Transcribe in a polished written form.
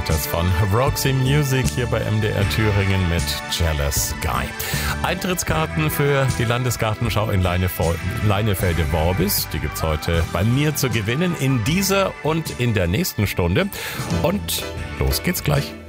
Hunters von Roxy Music hier bei MDR Thüringen mit Jealous Guy. Eintrittskarten für die Landesgartenschau in Leinefelde-Worbis, die gibt's heute bei mir zu gewinnen in dieser und in der nächsten Stunde. Und los geht's gleich.